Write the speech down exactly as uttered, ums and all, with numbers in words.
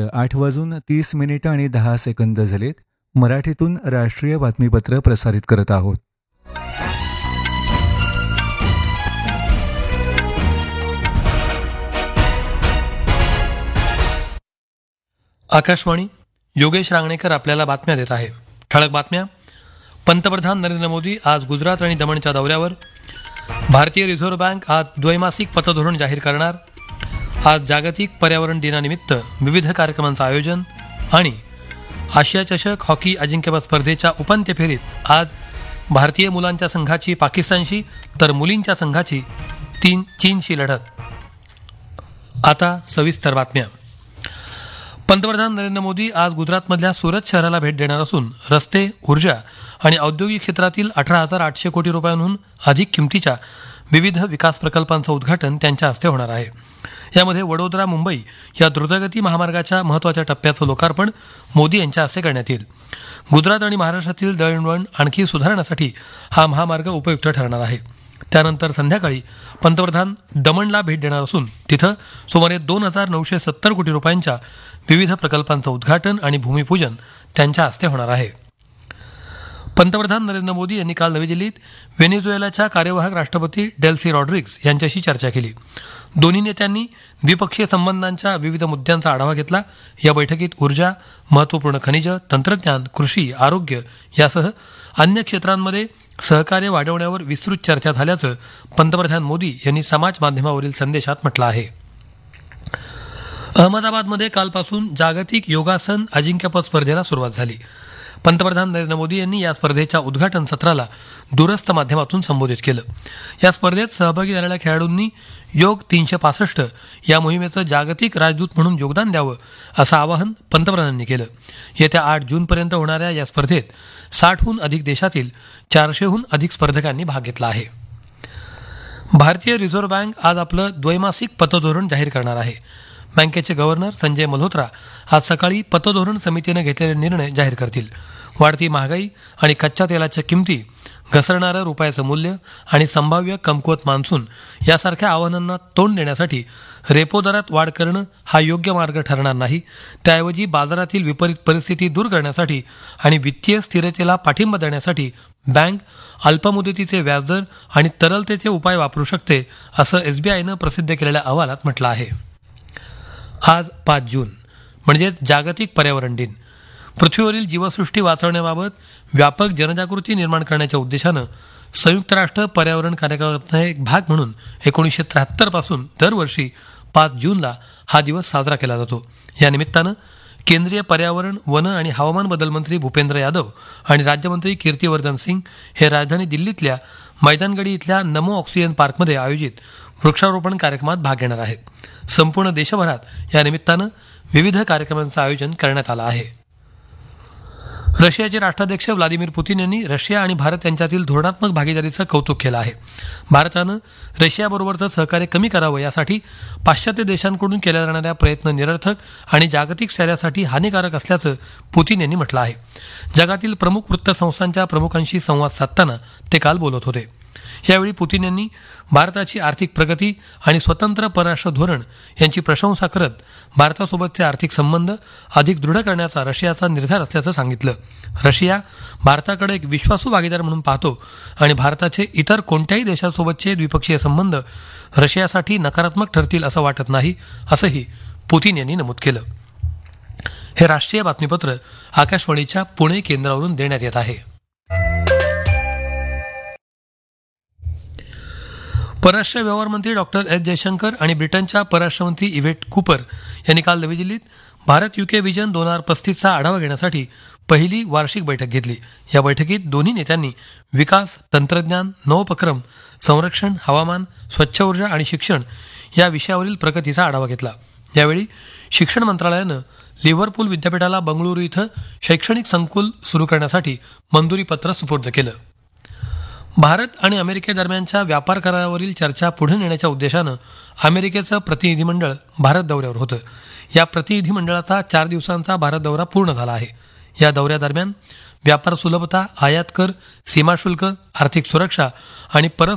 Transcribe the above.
आठ वाजून तीस मिनिटं आणि दहा सेकंद झालेत. मराठीतून राष्ट्रीय बातमीपत्र प्रसारित करत आहोत. आकाशवाणी. योगेश रांगणेकर आपल्याला बातम्या देत आहे. ठळक बातम्या. पंतप्रधान नरेंद्र मोदी आज गुजरात आणि दमणच्या दौऱ्यावर. भारतीय रिझर्व्ह बँक आज द्वैमासिक पतधोरण जाहीर करणार. आज जागतिक पर्यावरण दिनानिमित्त विविध कार्यक्रमांचं आयोजन. आणि आशिया चषक हॉकी अजिंक्यपद स्पर्धेच्या उपांत्य फेरीत आज भारतीय मुलांच्या संघाची पाकिस्तानशी तर मुलींच्या संघाची तीन चीनशी लढत. आता सविस्तर बातम्या. पंतप्रधान नरेंद्र मोदी आज गुजरातमधल्या सुरत शहराला भेट देणार असून रस्ते, ऊर्जा आणि औद्योगिक क्षेत्रातील अठरा हजार आठशे कोटी रुपयांहून अधिक किमतीच्या विविध विकास प्रकल्पांचं उद्घाटन त्यांच्या हस्ते होणार आहे. यामध्ये वडोदरा मुंबई या द्रुतगती महामार्गाच्या महत्वाच्या टप्प्याचं लोकार्पण मोदी यांच्या हस्ते करण्यात येईल. गुजरात आणि महाराष्ट्रातील दळणवळण आणखी सुधारण्यासाठी हा महामार्ग उपयुक्त ठरणार आहे. त्यानंतर संध्याकाळी पंतप्रधान दमणला भेट देणार असून तिथं सुमारे दोन हजार नऊशे सत्तर कोटी रुपयांच्या विविध प्रकल्पांचं उद्घाटन आणि भूमिपूजन त्यांच्या हस्ते होणार आहे. पंतप्रधान नरेंद्र मोदी यांनी काल नवी दिल्लीत व्हेनेझुएलाच्या कार्यवाहक राष्ट्रपती डेल्सी रॉड्रिग्स यांच्याशी चर्चा केली. दोन्ही नेत्यांनी द्विपक्षीय संबंधांच्या विविध मुद्द्यांचा आढावा घेतला. या बैठकीत ऊर्जा, महत्वपूर्ण खनिजं, तंत्रज्ञान, कृषी, आरोग्य यासह अन्य क्षेत्रांमध्ये सहकार्य वाढवण्यावर विस्तृत चर्चा झाल्याचं पंतप्रधान मोदी यांनी समाज माध्यमावरील संदेशात म्हटलं आहे. अहमदाबादमध्ये कालपासून जागतिक योगासन अजिंक्यपद स्पर्धेला सुरुवात झाली. पंतप्रधान नरेंद्र मोदी यांनी या स्पर्धेच्या उद्घाटन सत्राला दूरस्थ माध्यमातून संबोधित केलं. या स्पर्धेत सहभागी झालेल्या खेळाडूंनी योग तीनशे पासष्ट या मोहिमेचं जागतिक राजदूत म्हणून योगदान द्यावं असं आवाहन पंतप्रधानांनी केलं. येत्या आठ जूनपर्यंत होणाऱ्या या स्पर्धेत साठहून अधिक देशातील चारशेहून अधिक स्पर्धकांनी भाग घेतला आहे. भारतीय रिझर्व्ह बँक आज आपलं द्वैमासिक पतधोरण जाहीर करणार आहे. बँकेचे गव्हर्नर संजय मल्होत्रा आज सकाळी पतधोरण समितीनं घेतलेले निर्णय जाहीर करतील. वाढती महागाई आणि कच्च्या तेलाच्या किमती, घसरणारं रुपयाचं मूल्य आणि संभाव्य कमकुवत मान्सून यासारख्या आव्हानांना तोंड देण्यासाठी रेपो दरात वाढ करणं हा योग्य मार्ग ठरणार नाही. त्याऐवजी बाजारातील विपरीत परिस्थिती दूर करण्यासाठी आणि वित्तीय स्थिरतेला पाठिंबा देण्यासाठी बँक अल्पमुदतीचे व्याजदर आणि तरलतेचे उपाय वापरू शकते असं एसबीआयनं प्रसिद्ध केलेल्या अहवालात म्हटलं आहे. आज पाच जून म्हणजेच जागतिक पर्यावरण दिन. पृथ्वीवरील जीवसृष्टी वाचवण्याबाबत व्यापक जनजागृती निर्माण करण्याच्या उद्देशानं संयुक्त राष्ट्र पर्यावरण कार्यक्रमाचा एक भाग म्हणून एकोणीसशे त्र्याहत्तर पासून दरवर्षी पाच जूनला हा दिवस साजरा केला जातो. या निमित्तानं केंद्रीय पर्यावरण, वन आणि हवामान बदल मंत्री भूपेंद्र यादव आणि राज्यमंत्री कीर्तिवर्धन सिंग हे राजधानी दिल्लीतल्या मैदानगडी इथल्या नमो ऑक्सिजन पार्कमध्ये आयोजित वृक्षारोपण कार्यक्रमात भाग घेणार आहेत. संपूर्ण देशभरात या निमित्तानं विविध कार्यक्रमांचं आयोजन करण्यात आलं आहे. रशियाचे राष्ट्राध्यक्ष व्लादिमीर पुतीन यांनी रशिया आणि भारत यांच्यातील धोरणात्मक भागीदारीचं कौतुक केलं आहे. भारतानं रशियाबरोबरचं सहकार्य कमी करावं यासाठी पाश्चात्य देशांकडून केल्या जाणाऱ्या प्रयत्न निरर्थक आणि जागतिक स्थैर्यासाठी हानिकारक असल्याचं पुतीन यांनी म्हटलं आहे. जगातील प्रमुख वृत्तसंस्थांच्या प्रमुखांशी संवाद साधताना ते काल बोलत होते. यावेळी पुतीन यांनी भारताची आर्थिक प्रगती आणि स्वतंत्र परराष्ट्र धोरण यांची प्रशंसा करत भारतासोबतचे आर्थिक संबंध अधिक दृढ करण्याचा रशियाचा निर्धार असल्याचं सांगितलं. रशिया भारताकडे एक विश्वासू भागीदार म्हणून पाहतो आणि भारताचे इतर कोणत्याही देशासोबतचे द्विपक्षीय संबंध रशियासाठी नकारात्मक ठरतील असं वाटत नाही, असंही पुतीन यांनी नमूद केलं. हे राष्ट्रीय बातमीपत्र आकाशवाणीच्या पुणे केंद्रावरून देण्यात येत आहे. परराष्ट्र व्यवहार मंत्री डॉक्टर एस जयशंकर आणि ब्रिटनच्या परराष्ट्र मंत्री इव्हेट कूपर यांनी काल नवी दिल्लीत भारत युके विजन दोन हजार पस्तीसचा आढावा घेण्यासाठी पहिली वार्षिक बैठक घेतली. या बैठकीत दोन्ही नेत्यांनी विकास, तंत्रज्ञान, नवोपक्रम, संरक्षण, हवामान, स्वच्छ ऊर्जा आणि शिक्षण या विषयावरील प्रगतीचा आढावा घेतला. यावेळी शिक्षण मंत्रालयानं लिव्हरपूल विद्यापीठाला बंगळुरू इथं शैक्षणिक संकुल सुरू करण्यासाठी मंजुरी पत्र सुपूर्द केलं. भारत आणि अमेरिकेदरम्यानच्या व्यापार करारावरील चर्चा पुढे नेण्याच्या उद्देशानं अमेरिकेचं प्रतिनिधिमंडळ भारत दौऱ्यावर होतं. या प्रतिनिधिमंडळाचा चार दिवसांचा भारत दौरा पूर्ण झाला आहे. या दौऱ्यादरम्यान व्यापार सुलभता, आयात कर, सीमाशुल्क, आर्थिक सुरक्षा आणि परस्पर